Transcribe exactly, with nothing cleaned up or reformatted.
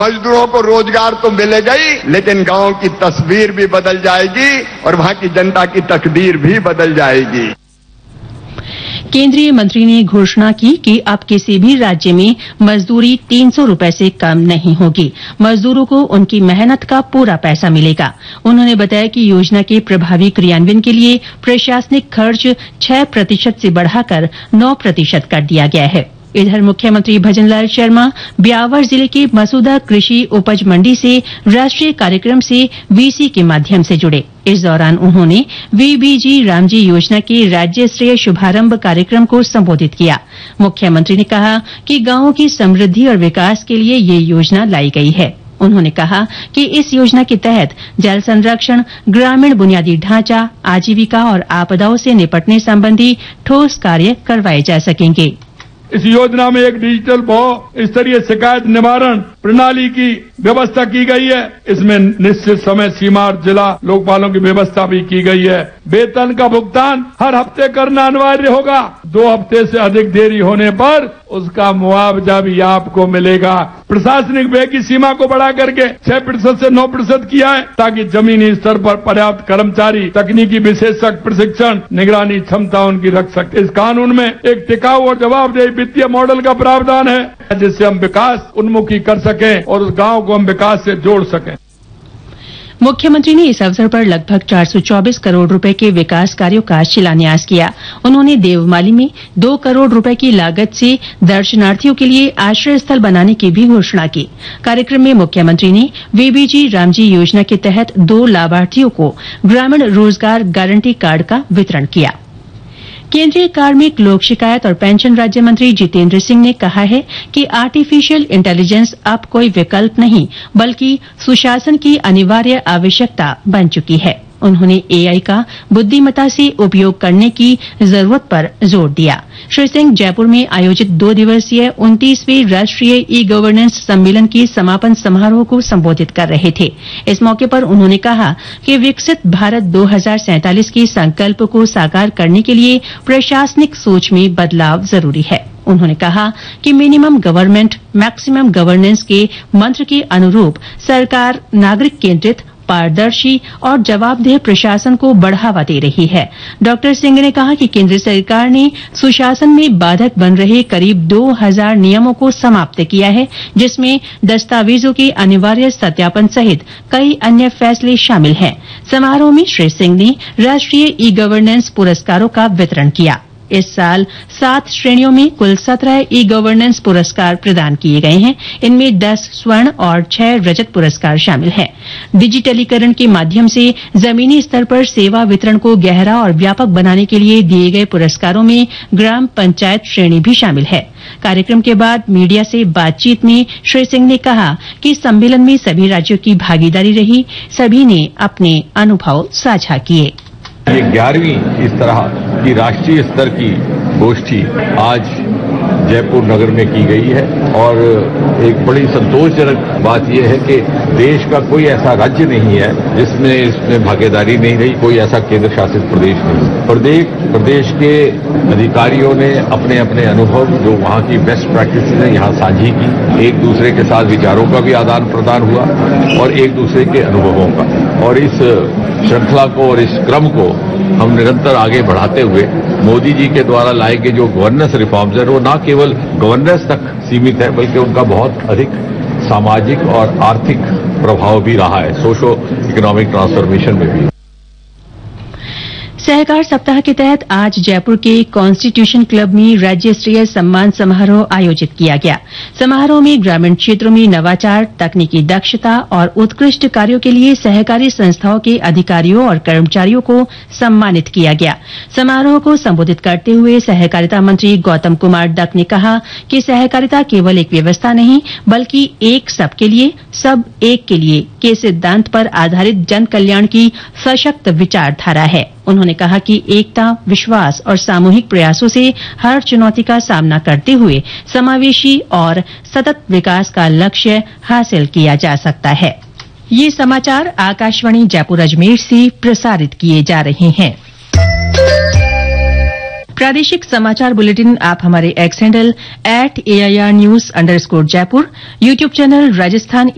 मजदूरों को रोजगार तो मिलेगा ही, लेकिन गांव की तस्वीर भी बदल जाएगी और वहां की जनता की तकदीर भी बदल जाएगी। केंद्रीय मंत्री ने घोषणा की कि अब किसी भी राज्य में मजदूरी तीन सौ रूपये से कम नहीं होगी। मजदूरों को उनकी मेहनत का पूरा पैसा मिलेगा। उन्होंने बताया कि योजना के प्रभावी क्रियान्वयन के लिए प्रशासनिक खर्च छह प्रतिशत से बढ़ाकर नौ प्रतिशत कर दिया गया है। इधर मुख्यमंत्री भजनलाल शर्मा ब्यावर जिले के मसूदा कृषि उपज मंडी से राष्ट्रीय कार्यक्रम से वीसी के माध्यम से जुड़े। इस दौरान उन्होंने वीबीजी रामजी योजना के राज्य स्तरीय शुभारंभ कार्यक्रम को संबोधित किया। मुख्यमंत्री ने कहा कि गांवों की समृद्धि और विकास के लिए ये योजना लाई गई है। उन्होंने कहा कि इस योजना के तहत जल संरक्षण, ग्रामीण बुनियादी ढांचा, आजीविका और आपदाओं से निपटने संबंधी ठोस कार्य करवाए जा सकेंगे। इस योजना में एक डिजिटल बहु स्तरीय शिकायत निवारण प्रणाली की व्यवस्था की गई है। इसमें निश्चित समय सीमा और जिला लोकपालों की व्यवस्था भी की गई है। वेतन का भुगतान हर हफ्ते करना अनिवार्य होगा। दो हफ्ते से अधिक देरी होने पर उसका मुआवजा भी आपको मिलेगा। प्रशासनिक व्यय की सीमा को बढ़ा करके छह प्रतिशत से नौ प्रतिशत किया है, ताकि जमीनी स्तर पर पर्याप्त कर्मचारी तकनीकी विशेषज्ञ प्रशिक्षण निगरानी क्षमता उनकी रख सके। इस कानून में एक टिकाऊ और जवाबदेही वित्तीय मॉडल का प्रावधान है, जिससे हम विकास उन्मुखी कर सकें और उस गांव को हम विकास से जोड़ सकें। मुख्यमंत्री ने इस अवसर पर लगभग चार सौ चौबीस करोड़ रुपए के विकास कार्यों का शिलान्यास किया। उन्होंने देवमाली में दो करोड़ रुपए की लागत से दर्शनार्थियों के लिए आश्रय स्थल बनाने की भी घोषणा की। कार्यक्रम में मुख्यमंत्री ने वीबीजी रामजी योजना के तहत दो लाभार्थियों को ग्रामीण रोजगार गारंटी कार्ड का वितरण किया। केंद्रीय कार्मिक, लोक शिकायत और पेंशन राज्य मंत्री जितेंद्र सिंह ने कहा है कि आर्टिफिशियल इंटेलिजेंस अब कोई विकल्प नहीं, बल्कि सुशासन की अनिवार्य आवश्यकता बन चुकी है। उन्होंने एआई का बुद्धिमत्ता से उपयोग करने की जरूरत पर जोर दिया। श्री सिंह जयपुर में आयोजित दो दिवसीय उनतीसवीं राष्ट्रीय ई गवर्नेंस सम्मेलन के समापन समारोह को संबोधित कर रहे थे। इस मौके पर उन्होंने कहा कि विकसित भारत दो हजार सैंतालीस के संकल्प को साकार करने के लिए प्रशासनिक सोच में बदलाव जरूरी है। उन्होंने कहा कि मिनिमम गवर्नमेंट मैक्सिमम गवर्नेंस के मंत्र के अनुरूप सरकार नागरिक केंद्रित, पारदर्शी और जवाबदेह प्रशासन को बढ़ावा दे रही है। डॉक्टर सिंह ने कहा कि केंद्र सरकार ने सुशासन में बाधक बन रहे करीब दो हजार नियमों को समाप्त किया है, जिसमें दस्तावेजों के अनिवार्य सत्यापन सहित कई अन्य फैसले शामिल हैं। समारोह में श्री सिंह ने राष्ट्रीय ई गवर्नेंस पुरस्कारों का वितरण किया। इस साल सात श्रेणियों में कुल सत्रह ई गवर्नेंस पुरस्कार प्रदान किए गए हैं। इनमें दस स्वर्ण और छह रजत पुरस्कार शामिल हैं। डिजिटलीकरण के माध्यम से जमीनी स्तर पर सेवा वितरण को गहरा और व्यापक बनाने के लिए दिए गए पुरस्कारों में ग्राम पंचायत श्रेणी भी शामिल है। कार्यक्रम के बाद मीडिया से बातचीत में श्री सिंह ने कहा कि सम्मेलन में सभी राज्यों की भागीदारी रही, सभी ने अपने अनुभव साझा किए। ये ग्यारहवीं इस तरह की राष्ट्रीय स्तर की गोष्ठी आज जयपुर नगर में की गई है और एक बड़ी संतोषजनक बात यह है कि देश का कोई ऐसा राज्य नहीं है जिसमें इसमें भागीदारी नहीं रही, कोई ऐसा केंद्र शासित प्रदेश नहीं। प्रदेश प्रदेश के अधिकारियों ने अपने अपने अनुभव, जो वहाँ की बेस्ट प्रैक्टिसेस हैं, यहाँ साझी की। एक दूसरे के साथ विचारों का भी आदान प्रदान हुआ और एक दूसरे के अनुभवों का, और इस श्रृंखला को और इस क्रम को हम निरंतर आगे बढ़ाते हुए मोदी जी के द्वारा लाए गए जो गवर्नेंस रिफॉर्म्स है, वो न केवल गवर्नेंस तक सीमित है, बल्कि उनका बहुत अधिक सामाजिक और आर्थिक प्रभाव भी रहा है, सोशो इकोनॉमिक ट्रांसफॉर्मेशन में भी। सहकार सप्ताह के तहत आज जयपुर के कॉन्स्टिट्यूशन क्लब में राज्य स्तरीय सम्मान समारोह आयोजित किया गया। समारोह में ग्रामीण क्षेत्रों में नवाचार, तकनीकी दक्षता और उत्कृष्ट कार्यों के लिए सहकारी संस्थाओं के अधिकारियों और कर्मचारियों को सम्मानित किया गया। समारोह को संबोधित करते हुए सहकारिता मंत्री गौतम कुमार डक ने कहा कि सहकारिता केवल एक व्यवस्था नहीं, बल्कि एक सबके लिए, सब एक के लिए के सिद्धांत पर आधारित जन कल्याण की सशक्त विचारधारा है। उन्होंने कहा कि एकता, विश्वास और सामूहिक प्रयासों से हर चुनौती का सामना करते हुए समावेशी और सतत विकास का लक्ष्य हासिल किया जा सकता है। ये समाचार आकाशवाणी जयपुर अजमेर से प्रसारित किए जा रहे हैं। प्रादेशिक समाचार बुलेटिन आप हमारे x handle at AIR news underscore Jaipur, YouTube channel Rajasthan